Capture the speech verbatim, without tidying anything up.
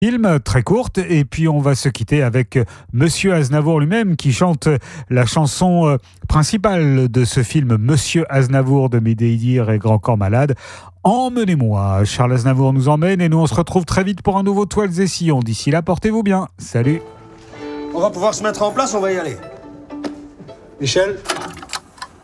Film très courte, et puis on va se quitter avec Monsieur Aznavour lui-même qui chante la chanson principale de ce film, Monsieur Aznavour de Médéir et Grand Corps Malade. Emmenez-moi. Charles Aznavour nous emmène et nous on se retrouve très vite pour un nouveau Toiles et Sillons. D'ici là, portez-vous bien. Salut. On va pouvoir se mettre en place, on va y aller. Michel ?